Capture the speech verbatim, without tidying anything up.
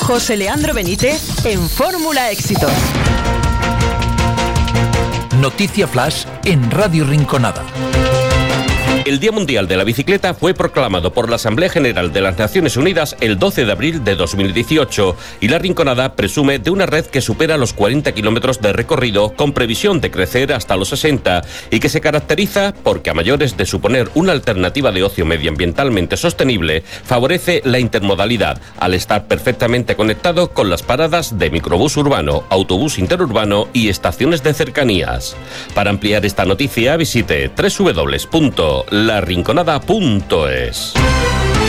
José Leandro Benítez en Fórmula Éxitos. Noticia Flash en Radio Rinconada. El Día Mundial de la Bicicleta fue proclamado por la Asamblea General de las Naciones Unidas el doce de abril de dos mil dieciocho y la Rinconada presume de una red que supera los cuarenta kilómetros de recorrido con previsión de crecer hasta los sesenta y que se caracteriza porque, a mayores de suponer una alternativa de ocio medioambientalmente sostenible, favorece la intermodalidad al estar perfectamente conectado con las paradas de microbús urbano, autobús interurbano y estaciones de cercanías. Para ampliar esta noticia visite doble u doble u doble u punto la rinconada punto es.